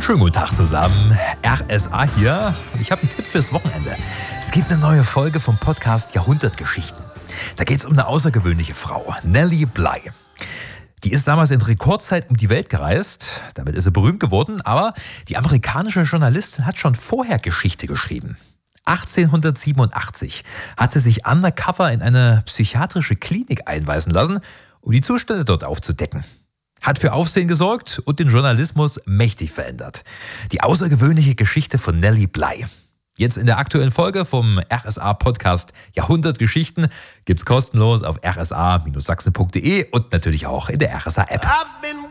Schönen guten Tag zusammen, RSA hier. Ich habe einen Tipp fürs Wochenende. Es gibt eine neue Folge vom Podcast Jahrhundertgeschichten. Da geht es um eine außergewöhnliche Frau, Nellie Bly. Die ist damals in Rekordzeit um die Welt gereist, damit ist sie berühmt geworden, aber die amerikanische Journalistin hat schon vorher Geschichte geschrieben. 1887 hat sie sich undercover in eine psychiatrische Klinik einweisen lassen, um die Zustände dort aufzudecken. Hat für Aufsehen gesorgt und den Journalismus mächtig verändert. Die außergewöhnliche Geschichte von Nellie Bly. Jetzt in der aktuellen Folge vom RSA-Podcast Jahrhundertgeschichten gibt's kostenlos auf rsa-sachsen.de und natürlich auch in der RSA-App.